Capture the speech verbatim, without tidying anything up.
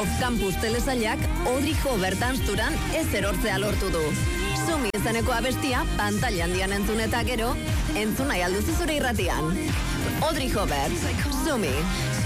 off-campus telesailak Audrey Hobart dansturan ez erortzea lortu du. Sumi izeneko abestia pantalla handian entzun eta gero, entzun nahi alduzu zure irratian. Audrey Hobart, Sumi.